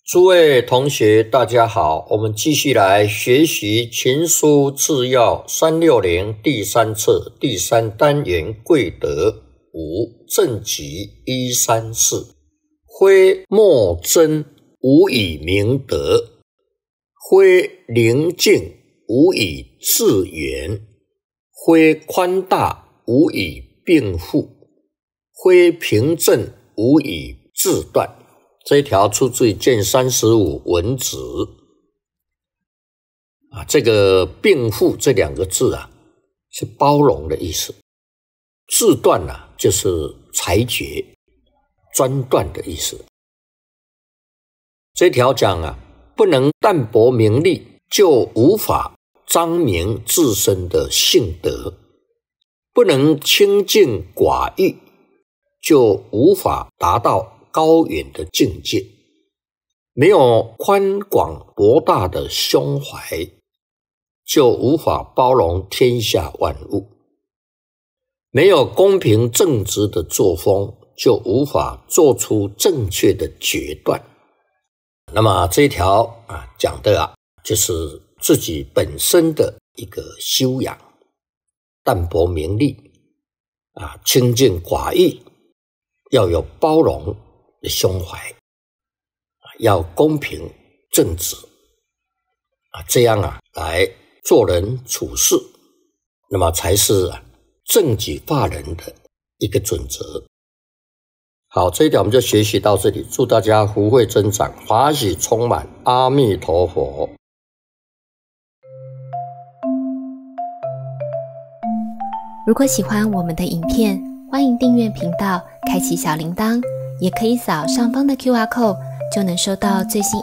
诸位同学大家好，我们继续来学习情书治要360第3册第3单元贵德5正集134，非莫真无以明德，非宁静无以致远，非宽大无以并富，非平正无以治断。这一条出自于卷35文子这个并富这两个字是包容的意思，治断就是裁决专断的意思。这条讲不能淡泊名利，就无法彰明自身的性德；不能清净寡欲，就无法达到高远的境界。没有宽广博大的胸怀，就无法包容天下万物；没有公平正直的作风，就无法做出正确的决断。那么这一条讲的就是自己本身的一个修养，淡泊名利清净寡欲，要有包容的胸怀，要公平正直这样来做人处事，那么才是正己化人的一个准则。好，这一点我们就学习到这里，祝大家福慧增长，法喜充满，阿弥陀佛。 如果喜欢我们的影片，欢迎订阅频道，开启小铃铛，也可以扫上方的 QR code，就能收到最新